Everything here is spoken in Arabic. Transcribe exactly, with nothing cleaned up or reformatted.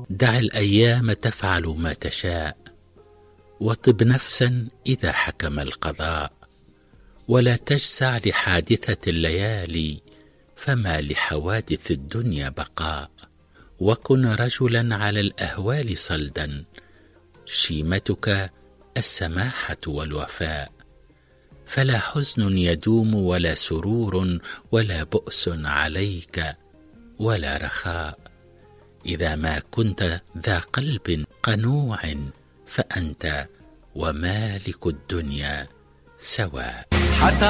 دع الأيام تفعل ما تشاء، وطب نفسا إذا حكم القضاء، ولا تجزع لحادثة الليالي، فما لحوادث الدنيا بقاء. وكن رجلا على الأهوال صلدا، شيمتك السماحة والوفاء، فلا حزن يدوم ولا سرور ولا بؤس عليك ولا رخاء. إذا ما كنت ذا قلب قنوع، فأنت ومالك الدنيا سواء.